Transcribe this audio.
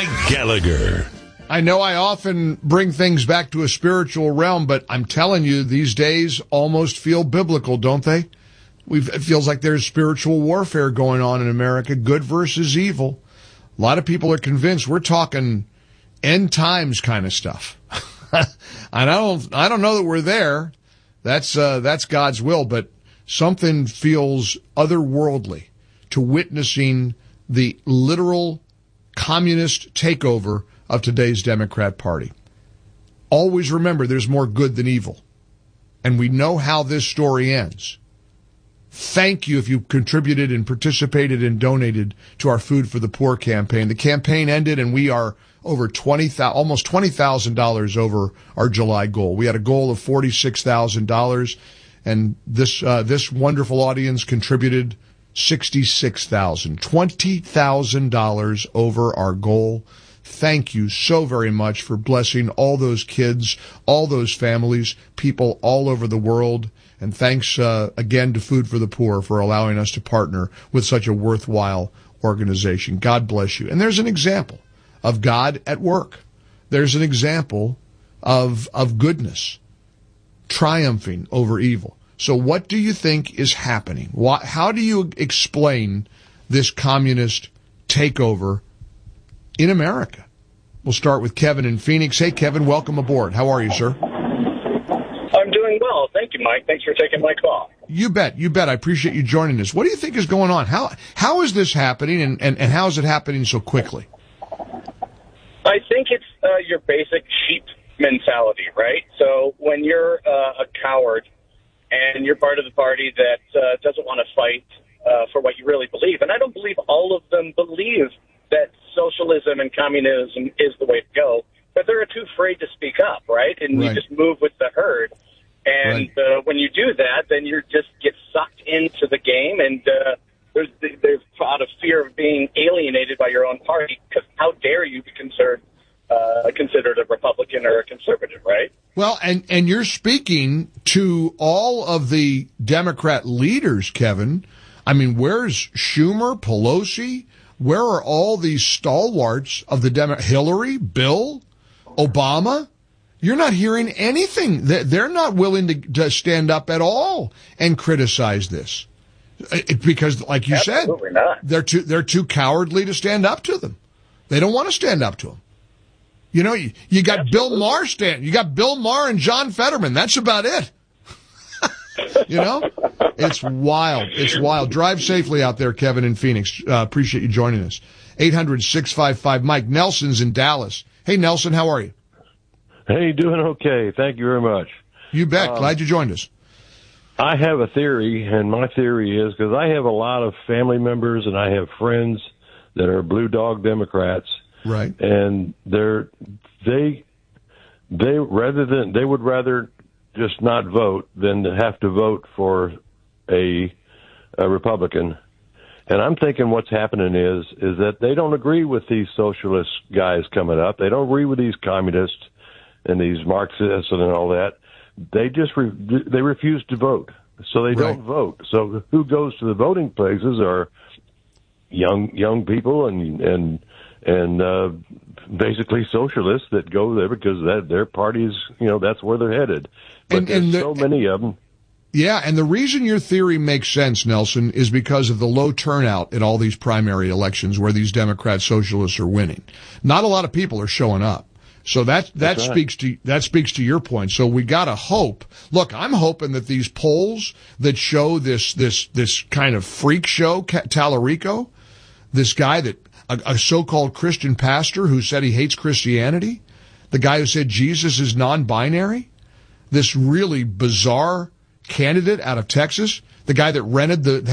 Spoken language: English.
Mike Gallagher. I know I often bring things back to a spiritual realm, but I'm telling you, these days almost feel biblical, don't they? It feels like there's spiritual warfare going on in America, good versus evil. A lot of people are convinced we're talking end times kind of stuff. I don't know that we're there. That's God's will, but something feels otherworldly to witnessing the literal communist takeover of today's Democrat Party. Always remember there's more good than evil. And we know how this story ends. Thank you if you contributed and participated and donated to our Food for the Poor campaign. The campaign ended and we are over almost $20,000 over our July goal. We had a goal of $46,000 and this wonderful audience contributed $66,000, $20,000 over our goal. Thank you so very much for blessing all those kids, all those families, people all over the world. And thanks again to Food for the Poor for allowing us to partner with such a worthwhile organization. God bless you. And there's an example of God at work. There's an example of goodness triumphing over evil. So what do you think is happening? How do you explain this communist takeover in America? We'll start with Kevin in Phoenix. Hey, Kevin, welcome aboard. How are you, sir? I'm doing well. Thank you, Mike. Thanks for taking my call. You bet. I appreciate you joining us. What do you think is going on? How is this happening, and how is it happening so quickly? I think it's your basic sheep mentality, right? So when you're a coward and you're part of the party that doesn't want to fight for what you really believe, and I don't believe all of them believe that socialism and communism is the way to go, but they're too afraid to speak up, right? And Right. you just move with the herd. And when you do that, then you just get sucked into the game, and there's out of fear of being alienated by your own party, because how dare you be considered a Republican or a conservative, right? Well, and you're speaking to all of the Democrat leaders, Kevin. I mean, where's Schumer, Pelosi? Where are all these stalwarts of the Hillary, Bill, Obama? You're not hearing anything. They're not willing to stand up at all and criticize this. Because, like you said, not. they're too cowardly to stand up to them. They don't want to stand up to them. You know, you got Bill Maher you got Bill Maher and John Fetterman. That's about it. You know, it's wild. It's wild. Drive safely out there, Kevin in Phoenix. Appreciate you joining us. 800-655-Mike. Nelson's in Dallas. Hey, Nelson, how are you? Hey, doing okay. Thank you very much. You bet. Glad you joined us. I have a theory, and my theory is because I have a lot of family members and I have friends that are Blue Dog Democrats. Right. And they would rather just not vote than to have to vote for a Republican. And I'm thinking what's happening is that they don't agree with these socialist guys coming up. They don't agree with these communists and these Marxists and all that. They just they refuse to vote, so they don't vote. So who goes to the voting places are young people and basically socialists that go there because their parties, that's where they're headed. But there's so many of them. Yeah, and the reason your theory makes sense, Nelson, is because of the low turnout in all these primary elections where these Democrat socialists are winning. Not a lot of people are showing up. So that speaks to your point. So we gotta hope. Look, I'm hoping that these polls that show this kind of freak show, Tallarico, this guy a so-called Christian pastor who said he hates Christianity, the guy who said Jesus is non-binary, this really bizarre candidate out of Texas, the guy that